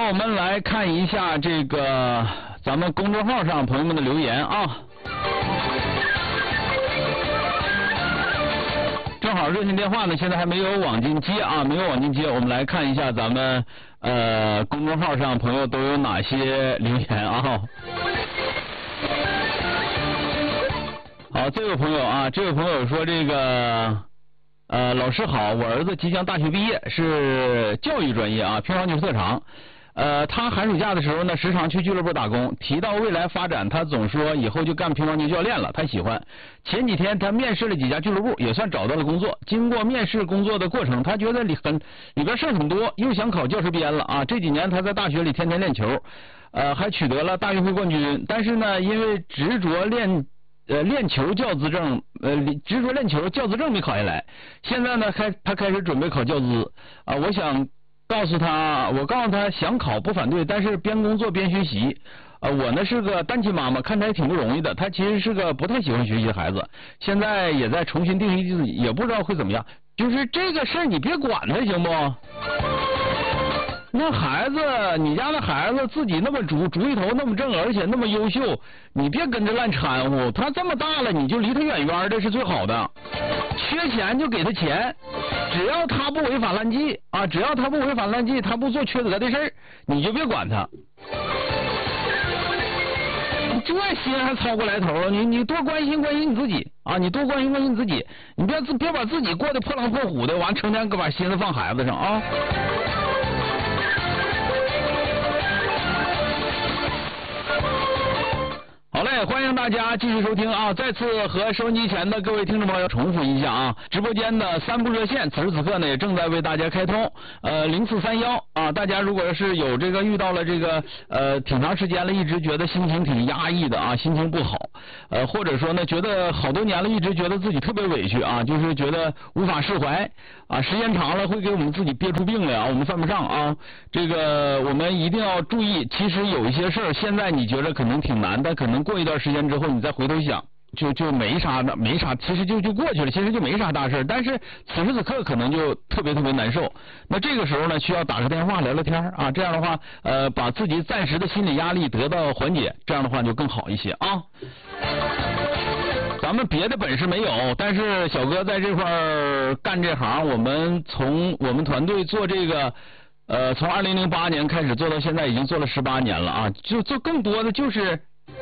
我们来看一下这个咱们公众号上朋友们的留言啊。正好热线电话呢，现在还没有网进接啊，没有网进接。我们来看一下咱们公众号上朋友都有哪些留言啊。好，这位朋友啊，这位朋友说这个老师好，我儿子即将大学毕业，是教育专业啊，乒乓球特长。他寒暑假的时候呢，时常去俱乐部打工。提到未来发展，他总说以后就干乒乓球教练了，他喜欢。前几天他面试了几家俱乐部，也算找到了工作。经过面试工作的过程，他觉得里边事很多，又想考教师编了啊。这几年他在大学里天天练球，还取得了大运会冠军。但是呢，因为执着练球教资证，执着练球教资证没考下来。现在呢，他开始准备考教资啊。我告诉他想考不反对，但是边工作边学习。我呢是个单亲妈妈，看他也挺不容易的。他其实是个不太喜欢学习的孩子，现在也在重新定义自己，也不知道会怎么样。就是这个事儿你别管他行不？那孩子，你家的孩子自己那么主意头那么正，而且那么优秀，你别跟着乱掺和。他这么大了，你就离他远远的是最好的。缺钱就给他钱，只要他不违法乱纪啊，只要他不违法乱纪，他不做缺德的事儿，你就别管他。这心还操过来头，你多关心你自己啊，你多关心你自己，你别把自己过得破狼破虎的，完成天把心思放孩子上啊。好嘞，欢迎大家继续收听啊！再次和收音机前的各位听众朋友重复一下啊，直播间的3部热线此时此刻呢也正在为大家开通，0431啊，大家如果是有这个遇到了这个挺长时间了，一直觉得心情挺压抑的啊，心情不好，或者说呢觉得好多年了，一直觉得自己特别委屈啊，就是觉得无法释怀啊，时间长了会给我们自己憋出病来啊，我们犯不上啊，这个我们一定要注意。其实有一些事儿，现在你觉得可能挺难的，可能过一段时间之后你再回头想，就没啥，其实就过去了，其实就没啥大事，但是此时此刻可能就特别难受。那这个时候呢，需要打个电话聊聊天啊，这样的话把自己暂时的心理压力得到缓解，这样的话就更好一些啊。咱们别的本事没有，但是小哥在这块干这行，我们团队做这个从2008年开始做到现在，已经做了18年了啊，就做更多的就是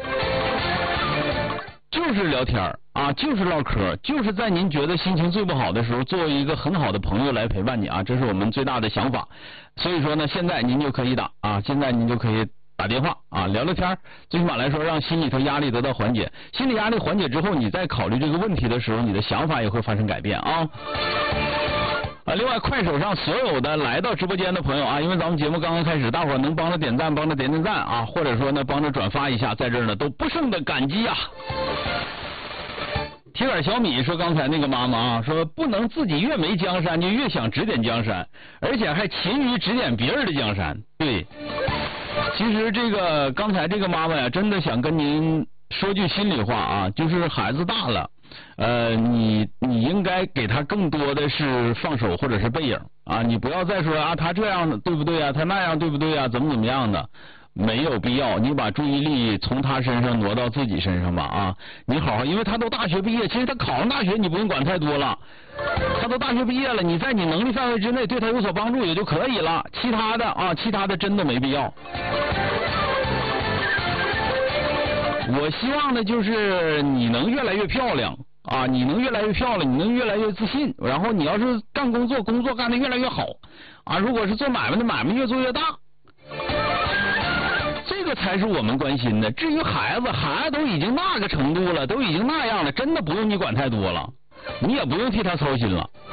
聊天啊，就是唠嗑，就是在您觉得心情最不好的时候，作为一个很好的朋友来陪伴你啊，这是我们最大的想法。所以说呢，现在您就可以打啊，现在您就可以打电话啊，聊聊天，最起码来说让心里头压力得到缓解。心理压力缓解之后，你在考虑这个问题的时候，你的想法也会发生改变啊。另外快手上所有的来到直播间的朋友啊，因为咱们节目刚刚开始，大伙儿能帮着点赞，帮着点赞啊，或者说呢帮着转发一下，在这儿呢都不胜的感激啊。铁杆小米说刚才那个妈妈啊，说不能自己越没江山就越想指点江山，而且还勤于指点别人的江山。对，其实这个刚才这个妈妈呀，真的想跟您说句心里话啊，就是孩子大了，你应该给他更多的是放手或者是背影啊，你不要再说啊他这样对不对啊，他那样对不对啊，怎么样的，没有必要。你把注意力从他身上挪到自己身上吧啊，你好好，因为他都大学毕业，其实他考上大学你不用管太多了，他都大学毕业了，你在你能力范围之内对他有所帮助也就可以了，其他的真的没必要。我希望的就是你能越来越漂亮啊，你能越来越漂亮，你能越来越自信，然后你要是干工作干得越来越好啊，如果是做买卖的买卖越做越大，这个才是我们关心的。至于孩子都已经那个程度了，都已经那样了，真的不用你管太多了，你也不用替他操心了